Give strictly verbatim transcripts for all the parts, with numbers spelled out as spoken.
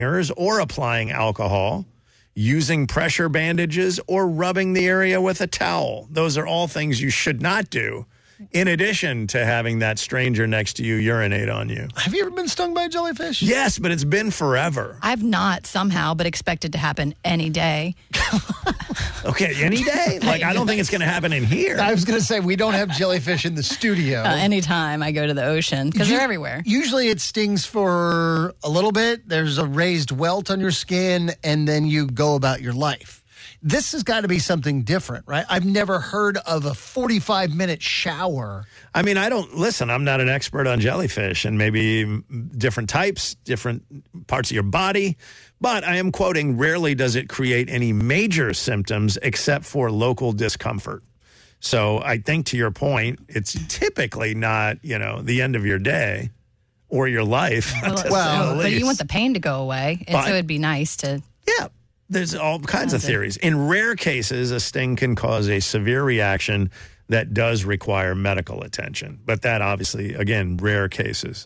or applying alcohol, using pressure bandages, or rubbing the area with a towel. Those are all things you should not do, in addition to having that stranger next to you urinate on you. Have you ever been stung by a jellyfish? Yes, but it's been forever. I've not somehow, but expect it to happen any day. Okay, any day? Like, I don't think it's going to happen in here. I was going to say, we don't have jellyfish in the studio. Uh, anytime I go to the ocean, because they're everywhere. Usually it stings for a little bit. There's a raised welt on your skin, and then you go about your life. This has got to be something different, right? I've never heard of a forty-five minute shower. I mean, I don't, listen, I'm not an expert on jellyfish and maybe different types, different parts of your body, but I am quoting, rarely does it create any major symptoms except for local discomfort. So I think, to your point, it's typically not, you know, the end of your day or your life. Well, well but you want the pain to go away, and but, so it'd be nice to. Yeah. There's all kinds of theories. In rare cases, a sting can cause a severe reaction that does require medical attention. But that obviously, again, rare cases.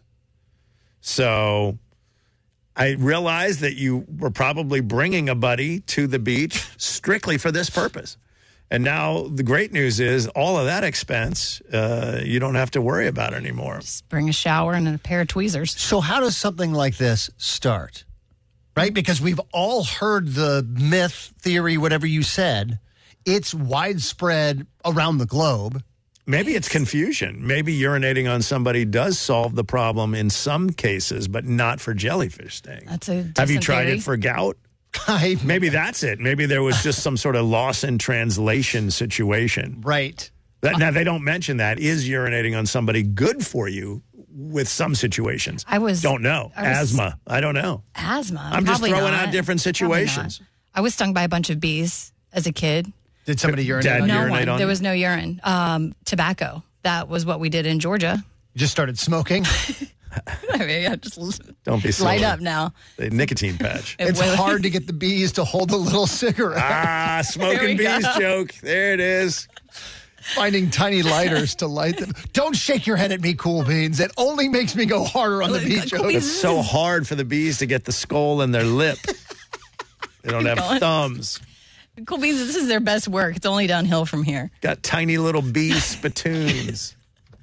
So I realized that you were probably bringing a buddy to the beach strictly for this purpose. And now the great news is all of that expense, uh, you don't have to worry about anymore. Just bring a shower and a pair of tweezers. So how does something like this start? Right? Because we've all heard the myth, theory, whatever you said. It's widespread around the globe. Maybe it's confusion. Maybe urinating on somebody does solve the problem in some cases, but not for jellyfish stings. That's a Have you tried theory. it for gout? I, Maybe that's it. Maybe there was just some sort of loss in translation situation. Right. That, now, they don't mention that. Is urinating on somebody good for you? With some situations. I was don't know. I was, asthma. I don't know. Asthma. I'm just throwing not. out different situations. I was stung by a bunch of bees as a kid. Did somebody urinate Dad on you? No urinate one. on There you? was no urine. Um, tobacco. That was what we did in Georgia. You just started smoking? I mean, yeah, just don't be silly. light up now. The nicotine patch. It's hard to get the bees to hold a little cigarette. Ah, smoking bees go. Joke. There it is. Finding tiny lighters to light them. Don't shake your head at me, Cool Beans. It only makes me go harder on the bee joke. It's so hard for the bees to get the skull in their lip. They don't have going. thumbs. Cool Beans, this is their best work. It's only downhill from here. Got tiny little bee spittoons.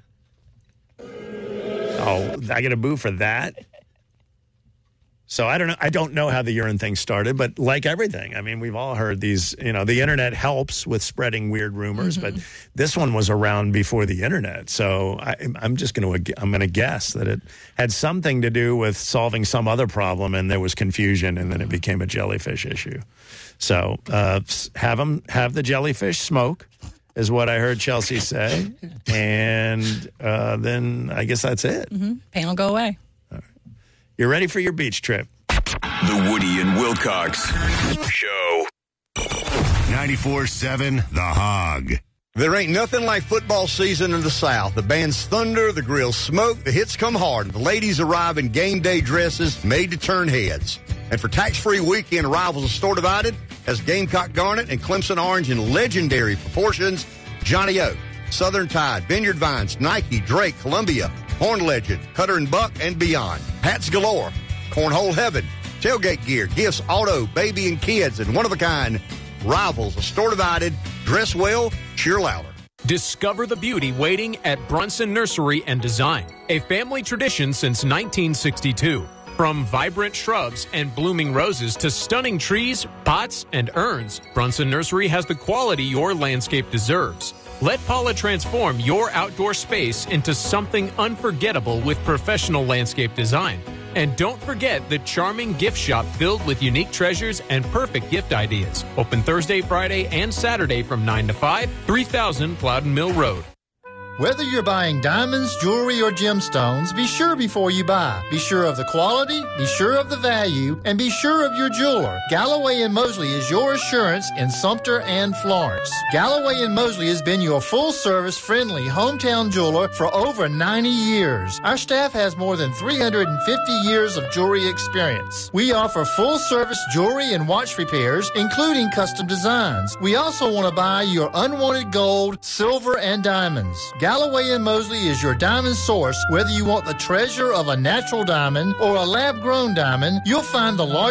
Oh, I get a boo for that? So I don't know. I don't know how the urine thing started, but like everything, I mean, we've all heard these, you know, the internet helps with spreading weird rumors, mm-hmm. but this one was around before the internet. So I, I'm just going to, I'm going to guess that it had something to do with solving some other problem, and there was confusion, and then it became a jellyfish issue. So uh, have them, have the jellyfish smoke, is what I heard Chelsea say. And uh, then I guess that's it. Mm-hmm. Pain will go away. You're ready for your beach trip. The Woody and Wilcox Show. ninety-four seven The Hog. There ain't nothing like football season in the South. The band's thunder, the grill's smoke, the hits come hard, and the ladies arrive in game day dresses made to turn heads. And for tax-free weekend, Rivals of Store Divided has Gamecock Garnet and Clemson Orange in legendary proportions. Johnny O, Southern Tide, Vineyard Vines, Nike, Drake, Columbia, Horn Legend, Cutter and Buck, and beyond. Hats galore, Cornhole Heaven, tailgate gear, gifts, auto, baby, and kids, and one-of-a-kind Rivals of Store Divided. Dress well, cheer louder. Discover the beauty waiting at Brunson Nursery and Design, a family tradition since nineteen sixty-two. From vibrant shrubs and blooming roses to stunning trees, pots, and urns, Brunson Nursery has the quality your landscape deserves. Let Paula transform your outdoor space into something unforgettable with professional landscape design. And don't forget the charming gift shop filled with unique treasures and perfect gift ideas. Open Thursday, Friday, and Saturday from nine to five, three thousand Plowden Mill Road. Whether you're buying diamonds, jewelry, or gemstones, be sure before you buy. Be sure of the quality, be sure of the value, and be sure of your jeweler. Galloway and Mosley is your assurance in Sumter and Florence. Galloway and Mosley has been your full-service, friendly hometown jeweler for over ninety years. Our staff has more than three hundred fifty years of jewelry experience. We offer full-service jewelry and watch repairs, including custom designs. We also want to buy your unwanted gold, silver, and diamonds. Galloway and Mosley is your diamond source. Whether you want the treasure of a natural diamond or a lab-grown diamond, you'll find the largest